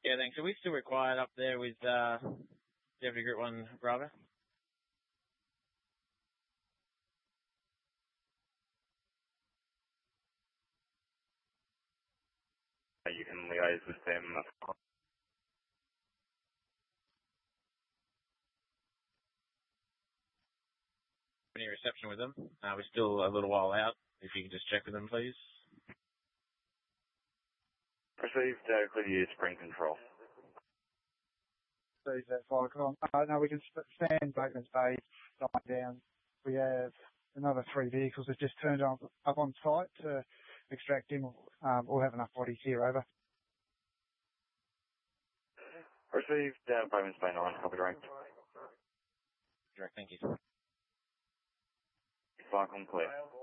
Yeah, thanks. Are we still required up there with Deputy Group 1 Bravo? You can liaise with them. Any reception with them? We're still a little while out. If you could just check with them, please. Received clear to use spring control. Received that 5 o'clock. No, we can stand Bateman's Bay dying down. We have another 3 vehicles that just turned up on site to extract him. We'll have enough bodies here, over. Received Bateman's Bay 9, copy direct. Direct, thank you. Cyclone clear.